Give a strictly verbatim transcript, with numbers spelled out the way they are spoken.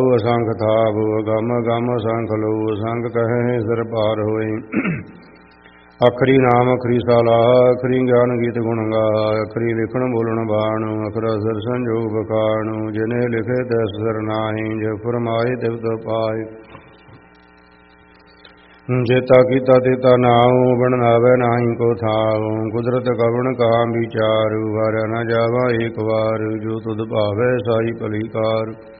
ਅਸੰਖ ਥਾਪ ਅਗਮ ਅਗਮ ਅਸੰਖ ਲੋ ਅਸੰਖ ਕਹੈ ਸਿਰ ਪਾਰ ਹੋਏ। ਅਖਰੀ ਨਾਮ ਅਖਰੀ ਸਾਲਾਹ ਅਖਰੀ ਗਿਆਨ ਗੀਤ ਗੁਣ ਗਾ ਅਖਰੀ ਲਿਖਣ ਬੋਲਣ ਬਾਣ ਅਖਰ ਸਿਰ ਸੰਜੋਗ ਬਖਾਣ ਜਿਨੇ ਲਿਖੇ ਤਿਸ ਸਿਰ ਨਾਹੀ ਜੇ ਫਰਮਾਏ ਤਿਵ ਪਾਏ। ਜੇਤਾ ਕੀਤਾ ਤੇਤਾ ਨਾਉ ਬਣਨਾਵੇ ਨਾਹੀ ਕੋ ਥਾਉ ਕੁਦਰਤ ਕਵਣ ਕਹਾ ਵਿਚਾਰ ਵਾਰਿਆ ਨਾ ਜਾਵਾ ਏਕ ਵਾਰ ਜੋ ਤੁਧ ਭਾਵੈ ਸਾਈ ਭਲੀ ਕਾਰ।